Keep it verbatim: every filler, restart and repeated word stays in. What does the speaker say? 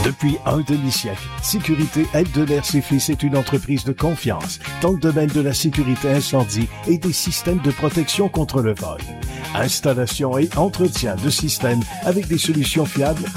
Depuis un demi-siècle, Sécurité Eldener et Fils est une entreprise de confiance dans le domaine de la sécurité incendie et des systèmes de protection contre le vol. Installation et entretien de systèmes avec des solutions fiables